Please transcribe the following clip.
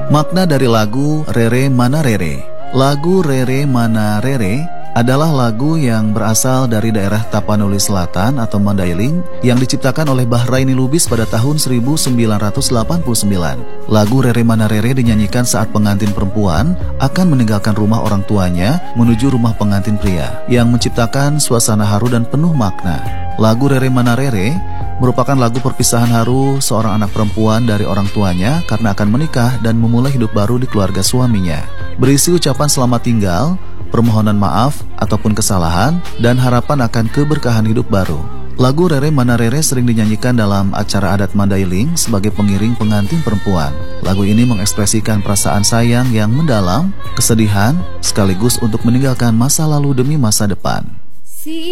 Makna dari lagu Rere Mana Rere. Lagu Rere Mana Rere adalah lagu yang berasal dari daerah Tapanuli Selatan atau Mandailing yang diciptakan oleh Bahraini Lubis pada tahun 1989. Lagu Rere Mana Rere dinyanyikan saat pengantin perempuan akan meninggalkan rumah orang tuanya menuju rumah pengantin pria, yang menciptakan suasana haru dan penuh makna. Lagu Rere Mana Rere merupakan lagu perpisahan haru seorang anak perempuan dari orang tuanya karena akan menikah dan memulai hidup baru di keluarga suaminya. Berisi ucapan selamat tinggal, permohonan maaf ataupun kesalahan, dan harapan akan keberkahan hidup baru. Lagu Rere Mana Rere sering dinyanyikan dalam acara adat Mandailing sebagai pengiring pengantin perempuan. Lagu ini mengekspresikan perasaan sayang yang mendalam, kesedihan, sekaligus untuk meninggalkan masa lalu demi masa depan.